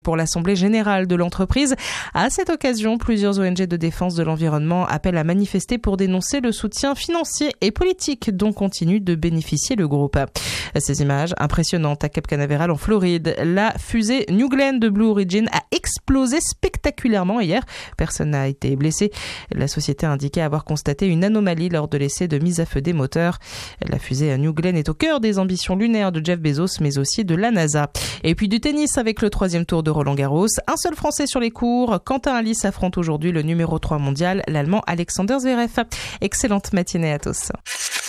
pour l'Assemblée générale de l'entreprise. À cette occasion, plusieurs ONG de défense de l'environnement appellent à manifester pour dénoncer le soutien financier et politique dont continue de bénéficier le groupe. Ces images impressionnantes à Cap Canaveral en Floride. La fusée New Glenn de Blue Origin a explosé spectaculairement hier. Personne n'a été blessé. La société a indiqué avoir constaté une anomalie lors de l'essai de mise à feu des moteurs. La fusée New Glenn est au cœur des ambitions lunaires de Jeff Bezos, mais aussi de la NASA. Et puis du tennis avec le 3e tour de Roland-Garros. Un seul Français sur les cours. Quentin Halys affronte aujourd'hui le numéro 3 mondial, l'Allemand Alexander Zverev. Excellente matinée à tous.